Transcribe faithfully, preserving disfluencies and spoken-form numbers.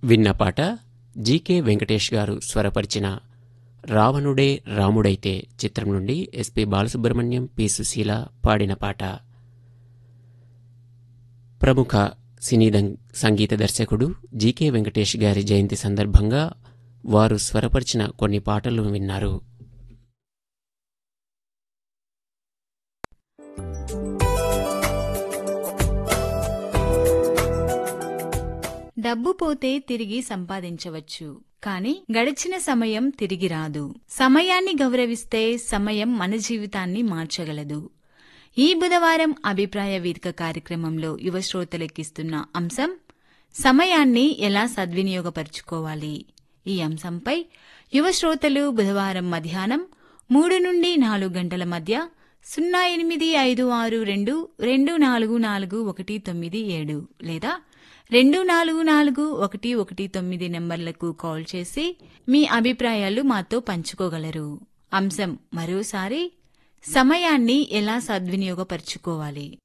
విన్న పాట జీకే వెంకటేష్ గారు స్వరపరిచిన రావణుడే రాముడైతే చిత్రం నుండి ఎస్పి బాలసుబ్రహ్మణ్యం, పి సుశీల పాడిన పాట. ప్రముఖ సినీ సంగీత దర్శకుడు జీకే వెంకటేష్ గారి జయంతి సందర్భంగా వారు స్వరపరిచిన కొన్ని పాటలు విన్నారు. డబ్బు పోతే తిరిగి సంపాదించవచ్చు, కాని గడిచిన సమయం తిరిగి రాదు. సమయాన్ని గౌరవిస్తే సమయం మన జీవితాన్ని మార్చగలదు. ఈ బుధవారం అభిప్రాయ వేదిక కార్యక్రమంలో యువ శ్రోతలెక్కిస్తున్న అంశం సమయాన్ని ఎలా సద్వినియోగపరుచుకోవాలి. ఈ అంశంపై యువ శ్రోతలు బుధవారం మధ్యాహ్నం మూడు నుండి నాలుగు గంటల మధ్య సున్నా ఎనిమిది ఐదు ఆరు రెండు రెండు నాలుగు నాలుగు ఒకటి తొమ్మిది ఏడు లేదా రెండు నాలుగు నాలుగు ఒకటి ఒకటి తొమ్మిది నెంబర్లకు కాల్ చేసి మీ అభిప్రాయాలు మాతో పంచుకోగలరు. అంశం మరోసారి సమయాన్ని ఎలా సద్వినియోగపరుచుకోవాలి.